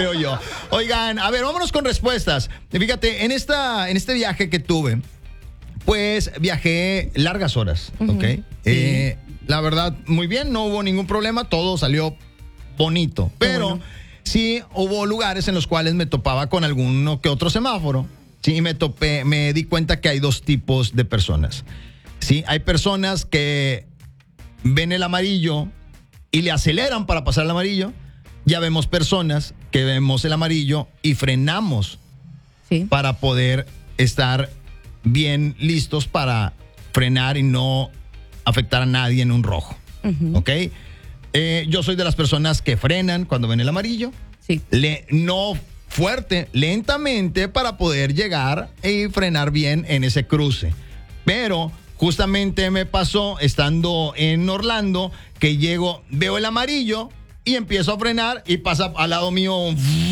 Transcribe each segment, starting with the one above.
creo yo. Oigan, a ver, vámonos con respuestas. Fíjate, en este viaje que tuve, pues viajé largas horas, ¿ok? Sí. La verdad, muy bien, no hubo ningún problema, todo salió bonito. Pero sí hubo lugares en los cuales me topaba con alguno que otro semáforo. Sí, me di cuenta que hay dos tipos de personas. Sí, hay personas que ven el amarillo y le aceleran para pasar el amarillo. Ya vemos personas que vemos el amarillo y frenamos para poder estar bien listos para frenar y no afectar a nadie en un rojo. ¿Ok? Yo soy de las personas que frenan cuando ven el amarillo. Sí. No fuerte, lentamente para poder llegar y frenar bien en ese cruce. Pero justamente me pasó estando en Orlando que veo el amarillo y empiezo a frenar y pasa al lado mío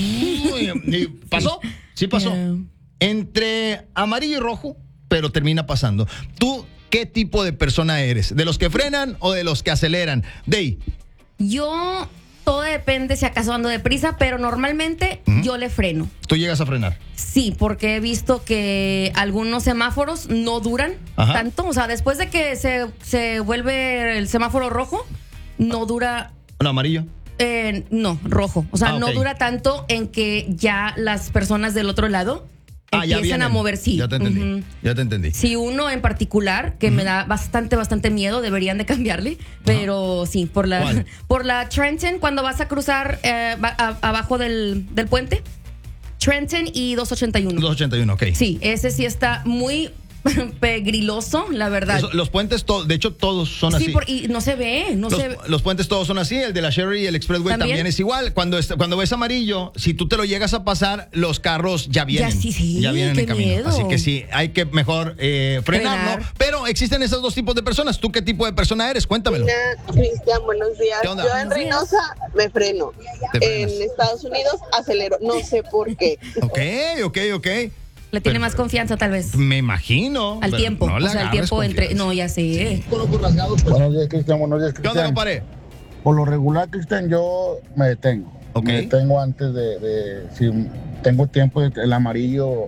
y pasó, sí pasó. Entre amarillo y rojo, pero termina pasando. ¿Tú qué tipo de persona eres? ¿De los que frenan o de los que aceleran? Dey. Yo, todo depende si acaso ando deprisa, pero normalmente yo le freno. ¿Tú llegas a frenar? Sí, porque he visto que algunos semáforos no duran tanto. O sea, después de que se vuelve el semáforo rojo, no dura... ¿No, amarillo? No, rojo. O sea, no dura tanto en que ya las personas del otro lado empiezan a mover, sí. Ya te entendí, ya te entendí. Si uno en particular, que me da bastante miedo, deberían de cambiarle, pero sí, por la Trenton, cuando vas a cruzar abajo del puente, Trenton y 281. 281, ok. Sí, ese sí está muy pegriloso, la verdad. Los puentes, de hecho, todos son así. Sí, y no se ve, Los puentes todos son así, el de la Sherry y el Expressway también es igual. Cuando ves amarillo, si tú te lo llegas a pasar, los carros ya vienen. Ya vienen en camino. Miedo. Así que sí, hay que mejor frenarlo. Pero existen esos dos tipos de personas. ¿Tú qué tipo de persona eres? Cuéntamelo. Cristian, buenos días. ¿Qué onda? Yo en Reynosa me freno. En Estados Unidos acelero. No sé por qué. Ok. Le tiene más confianza, tal vez. Me imagino. Al tiempo. No, o sea, el tiempo entre. No, ya sé. Buenos días, Cristian. ¿Qué onda, compadre? Por lo regular, Cristian, yo me detengo. Me detengo antes si tengo tiempo, el amarillo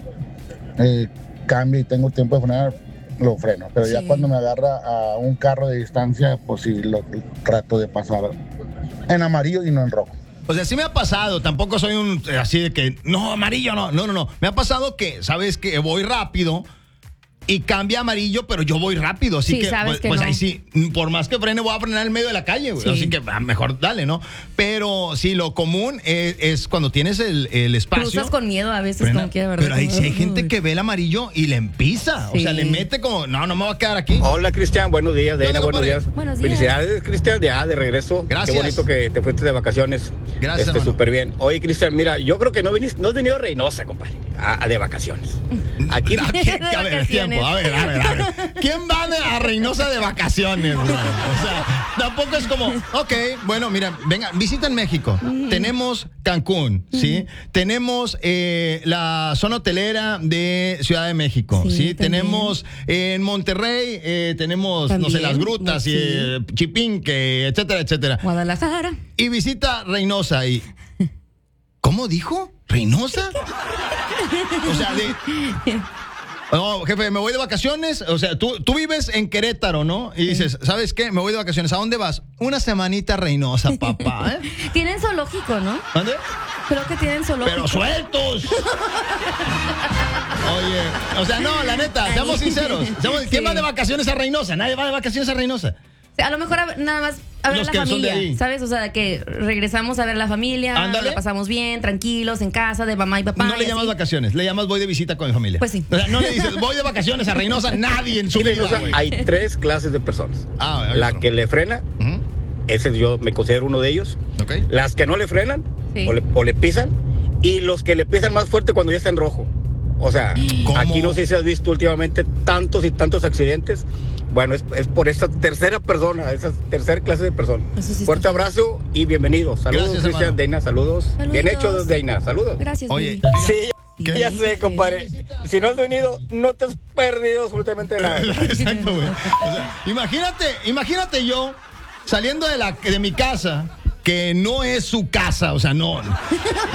cambia y tengo tiempo de frenar, lo freno. Pero ya cuando me agarra a un carro de distancia, pues sí, lo trato de pasar en amarillo y no en rojo. O sea, sí me ha pasado, tampoco soy así de que, no, amarillo, no. Me ha pasado que, ¿sabes? Que voy rápido y cambia amarillo, pero yo voy rápido, así que, pues ahí sí, por más que frene, voy a frenar en medio de la calle, güey. Así que mejor dale, ¿no? Pero sí, lo común es cuando tienes el espacio. Cruzas con miedo a veces, frena, como que de verdad. Pero ahí sí hay gente que ve el amarillo y le empisa, o sea, le mete como, no me voy a quedar aquí. Hola, Cristian, buenos días, Deina, buenos días. Buenos días. Felicidades, Cristian, ya de regreso. Gracias. Qué bonito que te fuiste de vacaciones. Gracias, súper bien. Oye, Cristian, mira, yo creo que no has venido a Reynosa, compadre, de vacaciones. Aquí a ver, tiempo, a ver. ¿Quién va a Reynosa de vacaciones? O sea, tampoco es como, ok, bueno, mira, venga, visiten México. Tenemos Cancún, ¿sí? Tenemos la zona hotelera de Ciudad de México, ¿sí? Tenemos en Monterrey, tenemos, también, no sé, las grutas, Chipinque, etcétera. Guadalajara. Y visita Reynosa y... ¿Cómo dijo? ¿Reynosa? O sea, no, jefe, me voy de vacaciones. O sea, tú vives en Querétaro, ¿no? Y dices, ¿sabes qué? Me voy de vacaciones. ¿A dónde vas? Una semanita a Reynosa, papá. Tienen zoológico, ¿no? ¿Dónde? Creo que tienen zoológico. ¡Pero sueltos! Oye, o sea, no, la neta, seamos sinceros. ¿Quién va de vacaciones a Reynosa? Nadie va de vacaciones a Reynosa. A lo mejor nada más a ver la familia, ¿sabes? O sea, que regresamos a ver a la familia, la pasamos bien, tranquilos, en casa, de mamá y papá. No le llamas vacaciones, le llamas voy de visita con mi familia. Pues sí. O sea, no le dices voy de vacaciones a Reynosa, nadie en su vida. Hay tres clases de personas. La que le frena, ese yo me considero uno de ellos. Okay. Las que no le frenan, o le pisan, y los que le pisan más fuerte cuando ya está en rojo. O sea, ¿cómo? Aquí no sé si has visto últimamente tantos y tantos accidentes. Bueno, es por esta tercera persona, esa tercera clase de persona. Fuerte abrazo y bienvenido. Saludos, Cristian, Deina, saludos. Bien hecho, Deina, saludos. Gracias. Oye, sí, ya sé, compadre. Si no has venido, no te has perdido absolutamente nada. Exacto, güey. O sea, imagínate yo saliendo de mi casa, que no es su casa, o sea, no.